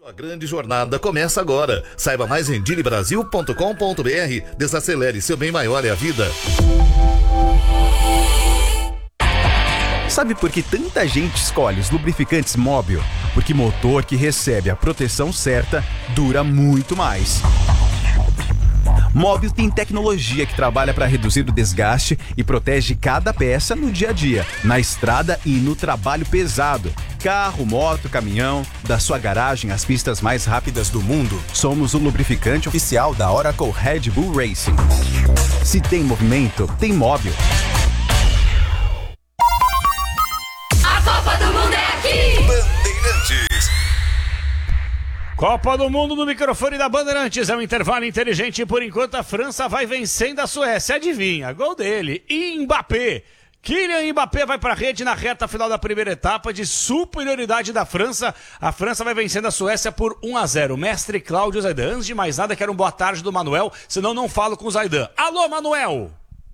A grande jornada começa agora. Saiba mais em dilibrasil.com.br. Desacelere, seu bem maior é a vida. Sabe por que tanta gente escolhe os lubrificantes Móbil? Porque motor que recebe a proteção certa dura muito mais. Móbil tem tecnologia que trabalha para reduzir o desgaste e protege cada peça no dia a dia, na estrada e no trabalho pesado. Carro, moto, caminhão, da sua garagem às pistas mais rápidas do mundo. Somos o lubrificante oficial da Oracle Red Bull Racing. Se tem movimento, tem Móbil. A Copa do Mundo é aqui! Bandeirantes. Copa do Mundo no microfone da Bandeirantes. É um intervalo inteligente e por enquanto a França vai vencendo a Suécia. Adivinha? Gol dele. Mbappé. Kylian Mbappé vai para a rede na reta final da primeira etapa de superioridade da França. A França vai vencendo a Suécia por 1-0. Mestre Cláudio Zaidan. Antes de mais nada, quero um boa tarde do Manuel, senão não falo com o Zaidan. Alô, Manuel!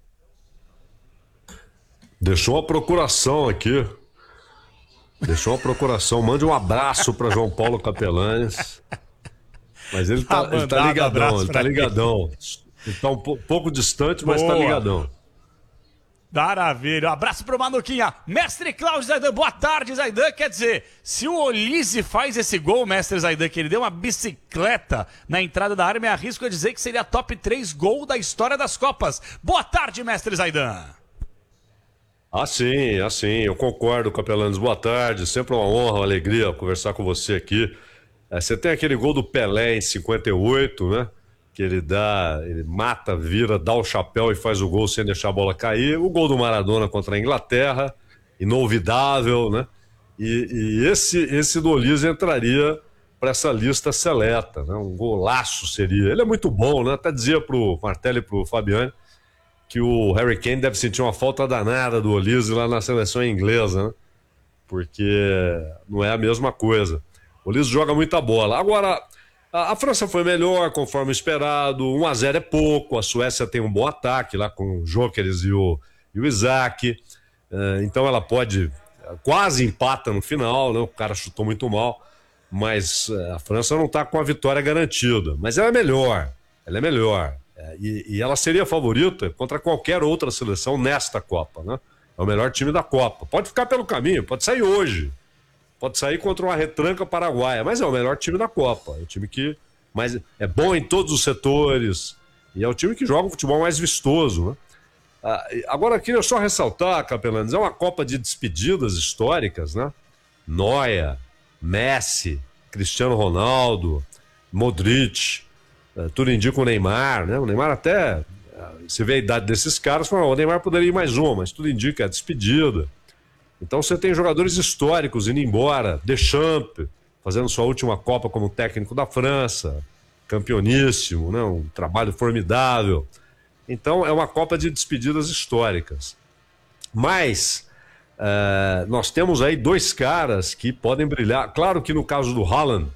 Deixou uma procuração aqui. Mande um abraço para João Paulo Capelanes. Mas ele tá ligadão, ele tá ligadão. Ele tá um pouco distante, mas tá ligadão. Maravilha, um abraço pro Manuquinha. Mestre Cláudio Zaidan, boa tarde, Zaidan. Quer dizer, se o Olise faz esse gol, mestre Zaidan, que ele deu uma bicicleta na entrada da área, me arrisco a dizer que seria top 3 gol da história das Copas. Boa tarde, mestre Zaidan. Sim, eu concordo, Capelanes. Boa tarde, sempre uma honra, uma alegria conversar com você aqui. Você tem aquele gol do Pelé em 58, né? Que ele mata, vira, dá o chapéu e faz o gol sem deixar a bola cair. O gol do Maradona contra a Inglaterra, inolvidável, né? E esse do Olise entraria para essa lista seleta, né? Um golaço seria. Ele é muito bom, né? Até dizia pro Martelli e pro Fabiani que o Harry Kane deve sentir uma falta danada do Olise lá na seleção inglesa, né? Porque não é a mesma coisa. O Olise joga muita bola. Agora, a França foi melhor, conforme esperado. 1-0 é pouco. A Suécia tem um bom ataque lá com o Gyökeres e o Isaac. Então ela pode... Quase empata no final, né? O cara chutou muito mal. Mas a França não está com a vitória garantida. Mas ela é melhor. E ela seria favorita contra qualquer outra seleção nesta Copa, né? É o melhor time da Copa. Pode ficar pelo caminho, pode sair hoje. Pode sair contra uma retranca paraguaia, mas é o melhor time da Copa. É o time que é bom em todos os setores. E é o time que joga um futebol mais vistoso, né? Agora, queria só ressaltar, Capelanes, é uma Copa de despedidas históricas, né? Neuer, Messi, Cristiano Ronaldo, Modric, tudo indica o Neymar, né? O Neymar até, se vê a idade desses caras, o Neymar poderia ir mais uma, mas tudo indica a despedida. Então você tem jogadores históricos indo embora, Deschamps fazendo sua última Copa como técnico da França, campeoníssimo, né? Um trabalho formidável. Então é uma Copa de despedidas históricas. Mas nós temos aí dois caras que podem brilhar. Claro que no caso do Haaland,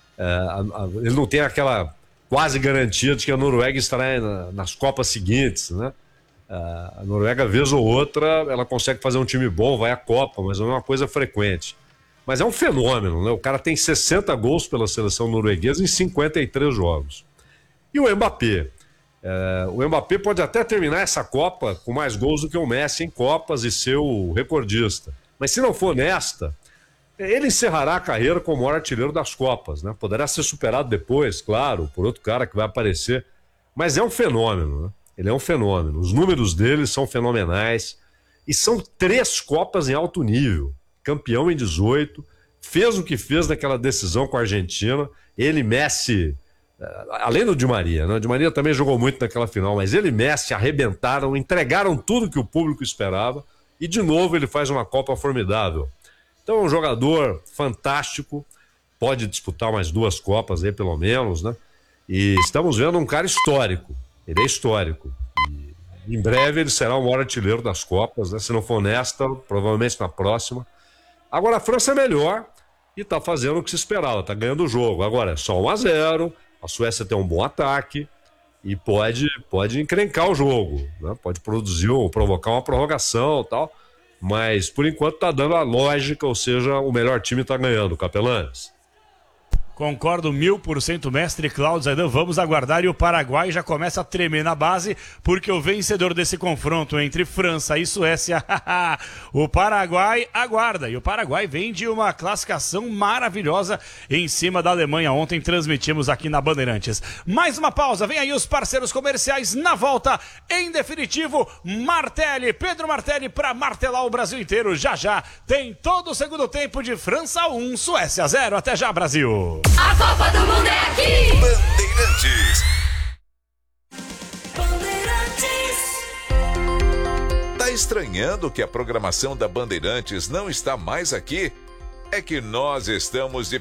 ele não tem aquela quase garantia de que a Noruega estará nas Copas seguintes, né? A Noruega, vez ou outra, ela consegue fazer um time bom, vai à Copa, mas não é uma coisa frequente. Mas é um fenômeno, né? O cara tem 60 gols pela seleção norueguesa em 53 jogos. E o Mbappé? O Mbappé pode até terminar essa Copa com mais gols do que o Messi em Copas e ser o recordista. Mas se não for nesta, ele encerrará a carreira como o maior artilheiro das Copas, né? Poderá ser superado depois, claro, por outro cara que vai aparecer. Mas é um fenômeno, né? Ele é um fenômeno. Os números dele são fenomenais. E são 3 Copas em alto nível. Campeão em 18. Fez o que fez naquela decisão com a Argentina. Ele, Messi, além do Di Maria, né? O Di Maria também jogou muito naquela final, mas ele e Messi arrebentaram, entregaram tudo que o público esperava. E de novo ele faz uma Copa formidável. Então é um jogador fantástico. Pode disputar mais 2 Copas aí, pelo menos, né? E estamos vendo um cara histórico. Ele é histórico. E em breve ele será o maior artilheiro das Copas, né? Se não for nesta, provavelmente na próxima. Agora a França é melhor e está fazendo o que se esperava, está ganhando o jogo. Agora é só 1-0, a Suécia tem um bom ataque e pode encrencar o jogo, né? Pode provocar uma prorrogação e tal, mas por enquanto está dando a lógica, ou seja, o melhor time está ganhando, Capelanes. Concordo 1000%, mestre Cláudio Zaidan. Vamos aguardar, e o Paraguai já começa a tremer na base, porque o vencedor desse confronto entre França e Suécia, o Paraguai aguarda. E o Paraguai vem de uma classificação maravilhosa em cima da Alemanha. Ontem transmitimos aqui na Bandeirantes. Mais uma pausa, vem aí os parceiros comerciais. Na volta, em definitivo, Martelli, Pedro Martelli, para martelar o Brasil inteiro. Já já tem todo o segundo tempo de França 1, Suécia 0. Até já, Brasil! A Copa do Mundo é aqui! Bandeirantes. Tá estranhando que a programação da Bandeirantes não está mais aqui? É que nós estamos de